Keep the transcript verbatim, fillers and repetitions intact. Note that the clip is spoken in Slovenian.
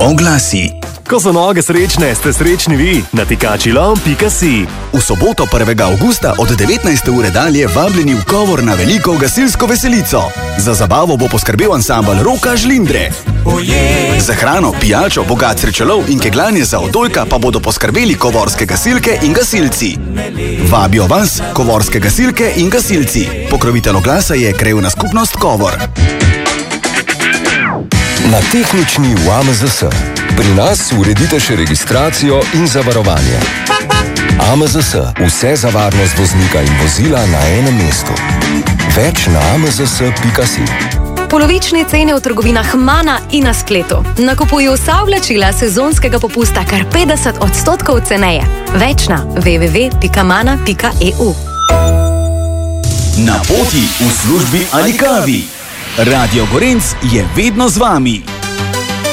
oglasi. Ko so noge srečne, ste srečni vi na tikačilom pika si. V soboto prvega avgusta od devetnajste ure dalje vabljeni v Kovor na veliko gasilsko veselico. Za zabavo bo poskrbel ansambel Roka Žlindre. Za hrano, pijačo, bogat srečelov in kegljanje za odojka pa bodo poskrbeli kovorske gasilke in gasilci. Vabijo vas kovorske gasilke in gasilci. Pokrovitelj oglasa je Krajevna skupnost Kovor. Na tehnični v A M Z S. Pri nas uredite še registracijo in zavarovanje. A M Z S. Vse za varnost voznika in vozila na enem mestu. Več na a m z s pika si. Polovične cene v trgovinah Mana in na spletu. Nakupujo vsa oblačila sezonskega popusta kar petdeset odstotkov ceneje. Več na w w w pika mana pika e u. Na poti v službi ali kavi. Radio Gorenc je vedno z vami.